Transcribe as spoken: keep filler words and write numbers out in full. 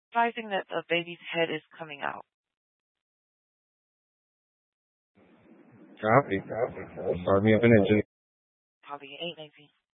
advising that the baby's head is coming out. Copy. Copy. Start me up an engine. Copy. Eight, Navy.